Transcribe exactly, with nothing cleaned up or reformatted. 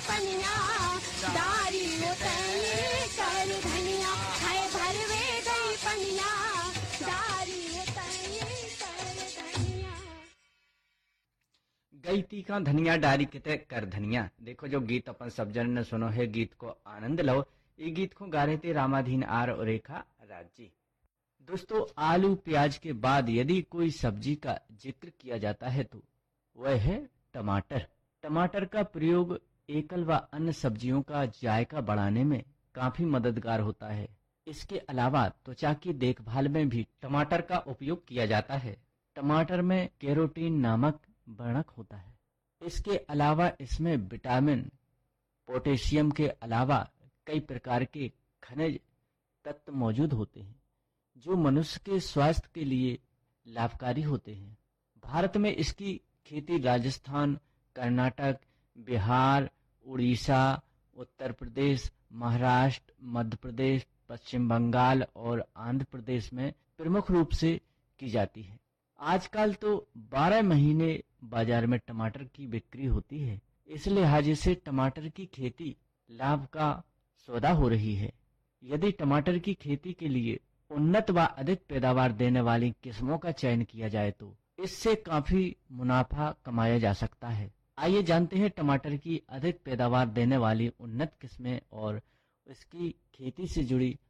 पनिया, डारी उतैली कर धनिया, है भरवे गई पनिया, डारी उतैली कर धनिया। गई तीका धनिया डारी किते कर धनिया। देखो जो गीत अपन सब जन ने सुनो है, गीत को आनंद लो। ये गीत को गा रहे थे रामाधीन आर और रेखा राज जी। दोस्तों, आलू प्याज के बाद यदि कोई सब्जी का जिक्र किया जाता है तो वह है टमाटर। टमाटर का प्रयोग एकल व अन्य सब्जियों का जायका बढ़ाने में काफी मददगार होता है। इसके अलावा त्वचा की देखभाल में भी टमाटर का उपयोग किया जाता है। टमाटर में कैरोटीन नामक वर्णक होता है। इसके अलावा इसमें विटामिन, पोटेशियम के अलावा कई प्रकार के खनिज तत्व मौजूद होते हैं जो मनुष्य के स्वास्थ्य के लिए लाभकारी होते हैं। भारत में इसकी खेती राजस्थान, कर्नाटक, बिहार, उड़ीसा, उत्तर प्रदेश, महाराष्ट्र, मध्य प्रदेश, पश्चिम बंगाल और आंध्र प्रदेश में प्रमुख रूप से की जाती है। आजकल तो बारह महीने बाजार में टमाटर की बिक्री होती है। इस लिहाज से टमाटर की खेती लाभ का सौदा हो रही है। यदि टमाटर की खेती के लिए उन्नत व अधिक पैदावार देने वाली किस्मों का चयन किया जाए तो इससे काफी मुनाफा कमाया जा सकता है। आइए जानते हैं टमाटर की अधिक पैदावार देने वाली उन्नत किस्में और इसकी खेती से जुड़ी